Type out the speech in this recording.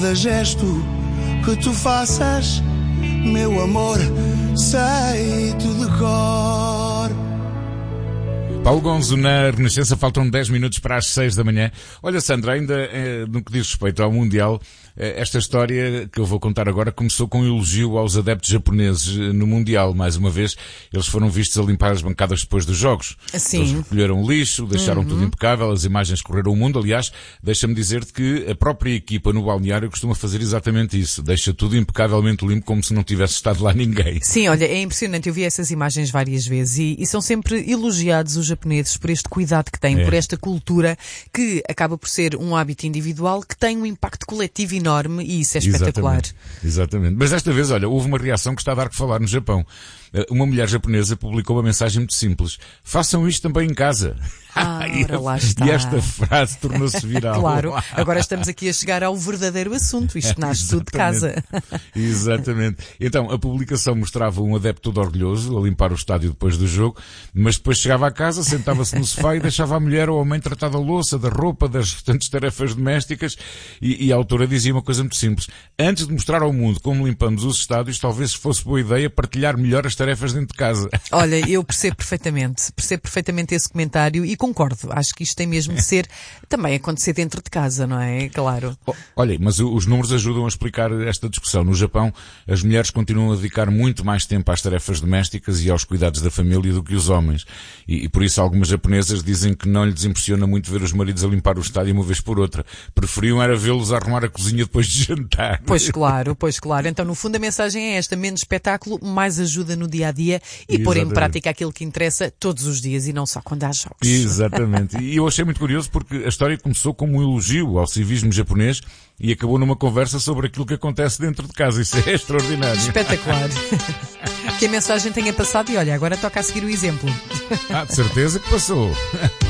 Gesto que tu faças, meu amor, sei-te de cor. Paulo Gonzo na Renascença, faltam 10 minutos para as 6 da manhã. Olha, Sandra, ainda no que diz respeito ao Mundial, esta história que eu vou contar agora começou com um elogio aos adeptos japoneses no Mundial. Mais uma vez, eles foram vistos a limpar as bancadas depois dos jogos. Sim. Eles recolheram lixo, deixaram tudo impecável, as imagens correram o mundo. Aliás, deixa-me dizer-te que a própria equipa no balneário costuma fazer exatamente isso. Deixa tudo impecavelmente limpo, como se não tivesse estado lá ninguém. Sim, olha, é impressionante. Eu vi essas imagens várias vezes e são sempre elogiados os japoneses por este cuidado que têm, por esta cultura que acaba por ser um hábito individual que tem um impacto coletivo enorme e isso é espetacular. Exatamente. Mas desta vez, olha, houve uma reação que está a dar que falar no Japão. Uma mulher japonesa publicou uma mensagem muito simples. Façam isto também em casa. Ora, lá está. E esta frase tornou-se viral. Claro, agora estamos aqui a chegar ao verdadeiro assunto. Isto nasce tudo de casa. Exatamente. Então, a publicação mostrava um adepto todo orgulhoso a limpar o estádio depois do jogo, mas depois chegava a casa, sentava-se no sofá e deixava a mulher ou a mãe tratar da louça, da roupa, das restantes tarefas domésticas e a autora dizia uma coisa muito simples. Antes de mostrar ao mundo como limpamos os estádios, talvez fosse boa ideia partilhar melhor as tarefas dentro de casa. Olha, eu percebo perfeitamente esse comentário e concordo. Acho que isto tem mesmo de ser, também acontecer dentro de casa, não é? Claro. Olha, mas os números ajudam a explicar esta discussão. No Japão, as mulheres continuam a dedicar muito mais tempo às tarefas domésticas e aos cuidados da família do que os homens. E por isso algumas japonesas dizem que não lhes impressiona muito ver os maridos a limpar o estádio uma vez por outra. Preferiam era vê-los a arrumar a cozinha depois de jantar. Pois claro. Então, no fundo, a mensagem é esta. Menos espetáculo, mais ajuda no dia-a-dia e pôr em prática aquilo que interessa todos os dias e não só quando há jogos. Exatamente. E eu achei muito curioso porque a história começou como um elogio ao civismo japonês e acabou numa conversa sobre aquilo que acontece dentro de casa. Isso é extraordinário. Espetacular. Que a mensagem tenha passado e olha, agora toca a seguir o exemplo. De certeza que passou.